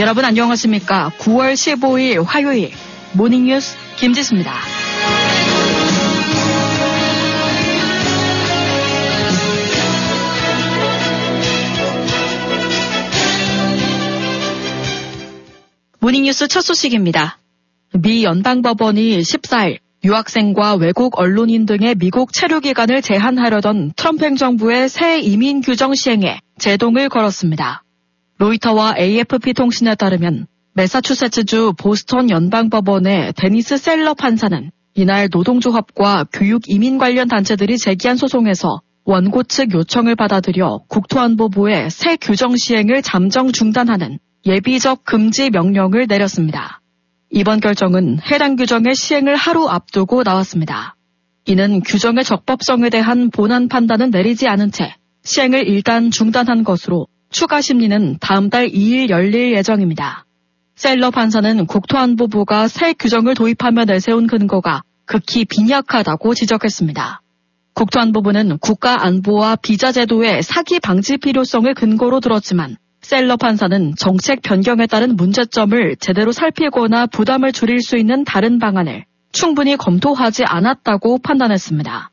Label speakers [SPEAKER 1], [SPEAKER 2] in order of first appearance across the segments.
[SPEAKER 1] 여러분 안녕하십니까? 9월 15일 화요일 모닝뉴스 김지수입니다. 모닝뉴스 첫 소식입니다. 미 연방법원이 14일 유학생과 외국 언론인 등의 미국 체류 기간을 제한하려던 트럼프 행정부의 새 이민 규정 시행에 제동을 걸었습니다. 로이터와 AFP 통신에 따르면 매사추세츠주 보스턴 연방법원의 데니스 셀러 판사는 이날 노동조합과 교육 이민 관련 단체들이 제기한 소송에서 원고 측 요청을 받아들여 국토안보부의 새 규정 시행을 잠정 중단하는 예비적 금지 명령을 내렸습니다. 이번 결정은 해당 규정의 시행을 하루 앞두고 나왔습니다. 이는 규정의 적법성에 대한 본안 판단은 내리지 않은 채 시행을 일단 중단한 것으로 추가 심리는 다음 달 2일 열릴 예정입니다. 셀러 판사는 국토안보부가 새 규정을 도입하며 내세운 근거가 극히 빈약하다고 지적했습니다. 국토안보부는 국가안보와 비자 제도의 사기 방지 필요성을 근거로 들었지만 셀러 판사는 정책 변경에 따른 문제점을 제대로 살피거나 부담을 줄일 수 있는 다른 방안을 충분히 검토하지 않았다고 판단했습니다.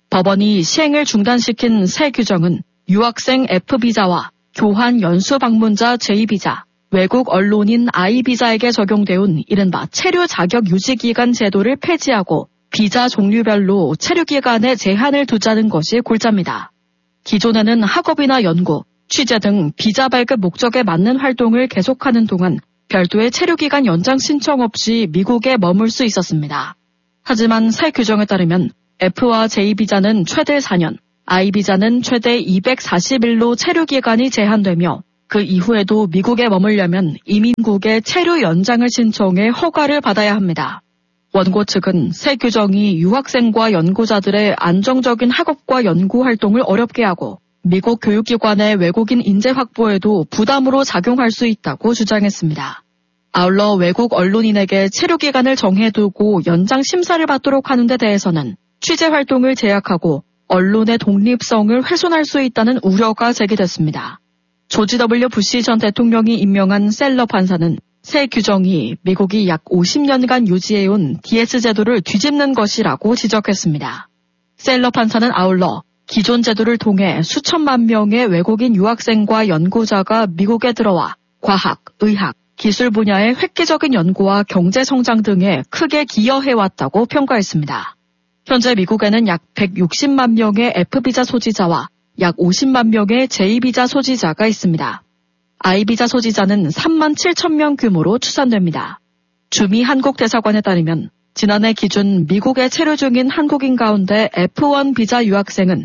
[SPEAKER 1] 법원이 시행을 중단시킨 새 규정은 유학생 F비자와 교환 연수 방문자 J비자, 외국 언론인 I비자에게 적용되온 이른바 체류 자격 유지 기간 제도를 폐지하고 비자 종류별로 체류 기간에 제한을 두자는 것이 골자입니다. 기존에는 학업이나 연구, 취재 등 비자 발급 목적에 맞는 활동을 계속하는 동안 별도의 체류 기간 연장 신청 없이 미국에 머물 수 있었습니다. 하지만 새 규정에 따르면 F와 J비자는 최대 4년, I비자는 최대 240일로 체류 기간이 제한되며 그 이후에도 미국에 머물려면 이민국에 체류 연장을 신청해 허가를 받아야 합니다. 원고 측은 새 규정이 유학생과 연구자들의 안정적인 학업과 연구 활동을 어렵게 하고 미국 교육기관의 외국인 인재 확보에도 부담으로 작용할 수 있다고 주장했습니다. 아울러 외국 언론인에게 체류 기간을 정해두고 연장 심사를 받도록 하는 데 대해서는 취재 활동을 제약하고 언론의 독립성을 훼손할 수 있다는 우려가 제기됐습니다. 조지 W. 부시 전 대통령이 임명한 셀러 판사는 새 규정이 미국이 약 50년간 유지해온 DS 제도를 뒤집는 것이라고 지적했습니다. 셀러 판사는 아울러 기존 제도를 통해 수천만 명의 외국인 유학생과 연구자가 미국에 들어와 과학, 의학, 기술 분야의 획기적인 연구와 경제 성장 등에 크게 기여해왔다고 평가했습니다. 현재 미국에는 약 160만 명의 F비자 소지자와 약 50만 명의 J비자 소지자가 있습니다. I비자 소지자는 3만 7천 명 규모로 추산됩니다. 주미 한국대사관에 따르면 지난해 기준 미국에 체류 중인 한국인 가운데 F1 비자 유학생은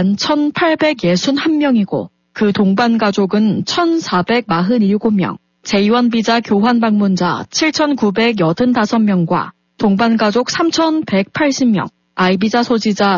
[SPEAKER 1] 11,861명이고 그 동반 가족은 1,447명, J1 비자 교환 방문자 7,985명과 동반 가족 3,180명, I비자 소지자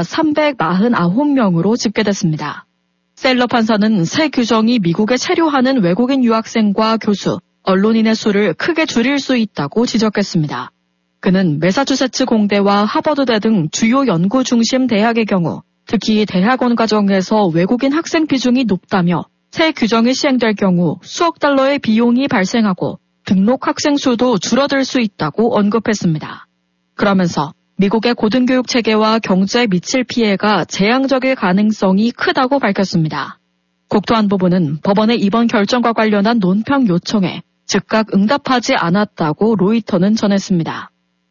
[SPEAKER 1] 349명으로 집계됐습니다. 셀러 판사는 새 규정이 미국에 체류하는 외국인 유학생과 교수, 언론인의 수를 크게 줄일 수 있다고 지적했습니다. 그는 매사추세츠 공대와 하버드대 등 주요 연구 중심 대학의 경우 특히 대학원 과정에서 외국인 학생 비중이 높다며 새 규정이 시행될 경우 수억 달러의 비용이 발생하고 등록 학생 수도 줄어들 수 있다고 언급했습니다. 그러면서 미국의 고등교육 체계와 경제에 미칠 피해가 재앙적일 가능성이 크다고 밝혔습니다. 국토안보부는 법원의 이번 결정과 관련한 논평 요청에 즉각 응답하지 않았다고 로이터는 전했습니다.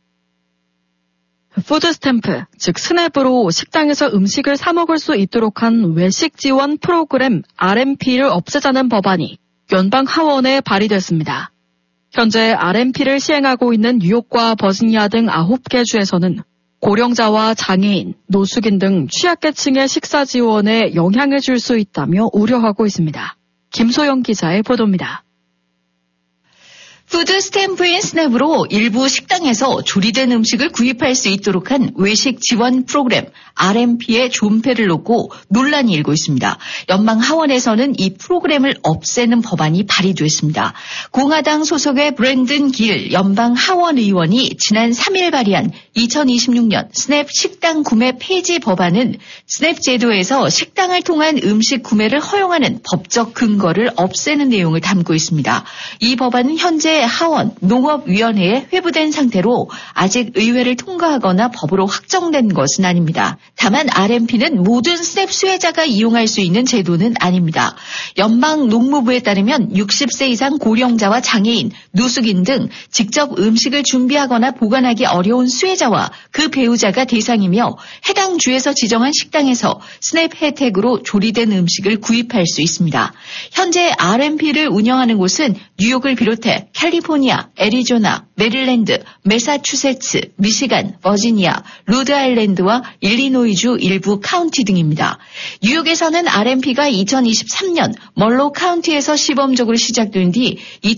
[SPEAKER 1] 푸드스탬프, 즉 스냅으로 식당에서 음식을 사 먹을 수 있도록 한 외식 지원 프로그램 RMP를 없애자는 법안이 연방 하원에 발의됐습니다. 현재 RMP를 시행하고 있는 뉴욕과 버지니아 등 9개 주에서는 고령자와 장애인, 노숙인 등 취약계층의 식사 지원에 영향을 줄 수 있다며 우려하고 있습니다. 김소영 기자의 보도입니다.
[SPEAKER 2] 푸드 스탬프인 스냅으로 일부 식당에서 조리된 음식을 구입할 수 있도록 한 외식 지원 프로그램 RMP의 존폐를 놓고 논란이 일고 있습니다. 연방 하원에서는 이 프로그램을 없애는 법안이 발의됐습니다. 공화당 소속의 브랜든 길 연방 하원 의원이 지난 3일 발의한 2026년 스냅 식당 구매 폐지 법안은 스냅 제도에서 식당을 통한 음식 구매를 허용하는 법적 근거를 없애는 내용을 담고 있습니다. 이 법안은 현재 하원 농업위원회에 회부된 상태로 아직 의회를 통과하거나 법으로 확정된 것은 아닙니다. 다만 RMP는 모든 스냅 수혜자가 이용할 수 있는 제도는 아닙니다. 연방 농무부에 따르면 60세 이상 고령자와 장애인, 노숙인 등 직접 음식을 준비하거나 보관하기 어려운 수혜자와 그 배우자가 대상이며 해당 주에서 지정한 식당에서 스냅 혜택으로 조리된 음식을 구입할 수 있습니다. 현재 RMP를 운영하는 곳은 뉴욕을 비롯해 캘리포니아, 애리조나, 메릴랜드, 매사추세츠, 미시간, 버지니아, 로드아일랜드와 일리노이주 일부 카운티 등입니다. 뉴욕에서는 RMP가 2023년 멀로 카운티에서 시범적으로 시작된 뒤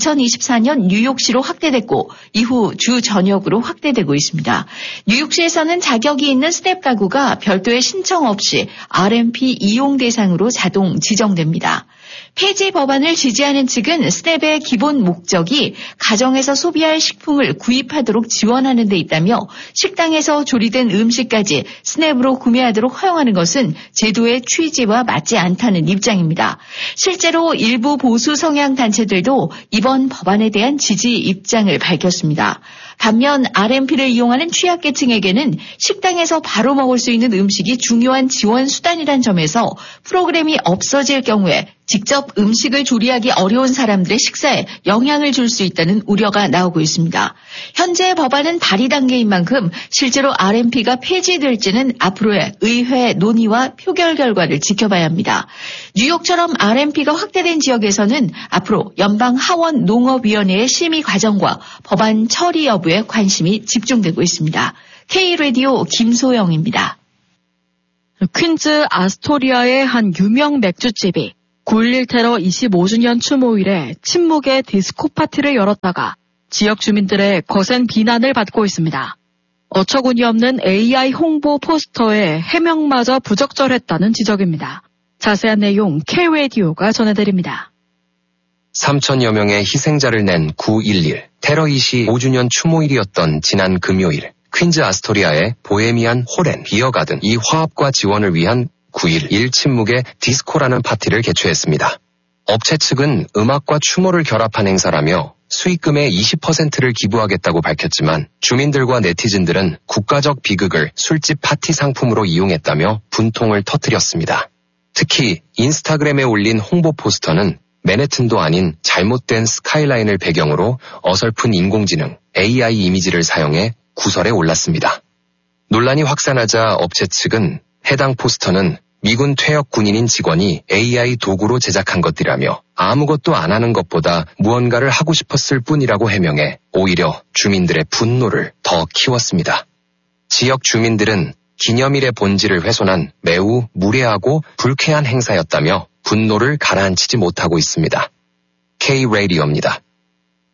[SPEAKER 2] 2024년 뉴욕시로 확대됐고 이후 주 전역으로 확대되고 있습니다. 뉴욕시에서는 자격이 있는 스냅 가구가 별도의 신청 없이 RMP 이용 대상으로 자동 지정됩니다. 폐지 법안을 지지하는 측은 스냅의 기본 목적이 가정에서 소비할 식품을 구입하도록 지원하는 데 있다며 식당에서 조리된 음식까지 스냅으로 구매하도록 허용하는 것은 제도의 취지와 맞지 않다는 입장입니다. 실제로 일부 보수 성향 단체들도 이번 법안에 대한 지지 입장을 밝혔습니다. 반면 RMP를 이용하는 취약계층에게는 식당에서 바로 먹을 수 있는 음식이 중요한 지원 수단이란 점에서 프로그램이 없어질 경우에 직접 음식을 조리하기 어려운 사람들의 식사에 영향을 줄 수 있다는 우려가 나오고 있습니다. 현재 법안은 발의 단계인 만큼 실제로 RMP가 폐지될지는 앞으로의 의회 논의와 표결 결과를 지켜봐야 합니다. 뉴욕처럼 RMP가 확대된 지역에서는 앞으로 연방 하원 농업위원회의 심의 과정과 법안 처리 여부에 관심이 집중되고 있습니다. K-라디오 김소영입니다.
[SPEAKER 1] 퀸즈 아스토리아의 한 유명 맥주집이 9.11 테러 25주년 추모일에 침묵의 디스코 파티를 열었다가 지역 주민들의 거센 비난을 받고 있습니다. 어처구니 없는 AI 홍보 포스터에 해명마저 부적절했다는 지적입니다. 자세한 내용 K-라디오가 전해드립니다.
[SPEAKER 3] 3천여 명의 희생자를 낸 9.11 테러 25주년 추모일이었던 지난 금요일 퀸즈 아스토리아의 보헤미안 홀 앤 비어가든 이 화합과 지원을 위한 9.11 침묵의 디스코라는 파티를 개최했습니다. 업체 측은 음악과 추모를 결합한 행사라며 수익금의 20%를 기부하겠다고 밝혔지만 주민들과 네티즌들은 국가적 비극을 술집 파티 상품으로 이용했다며 분통을 터뜨렸습니다. 특히 인스타그램에 올린 홍보 포스터는 맨해튼도 아닌 잘못된 스카이라인을 배경으로 어설픈 인공지능 AI 이미지를 사용해 구설에 올랐습니다. 논란이 확산하자 업체 측은 해당 포스터는 미군 퇴역 군인인 직원이 AI 도구로 제작한 것이라며 아무것도 안 하는 것보다 무언가를 하고 싶었을 뿐이라고 해명해 오히려 주민들의 분노를 더 키웠습니다. 지역 주민들은 기념일의 본질을 훼손한 매우 무례하고 불쾌한 행사였다며 분노를 가라앉히지 못하고 있습니다. K-라디오입니다.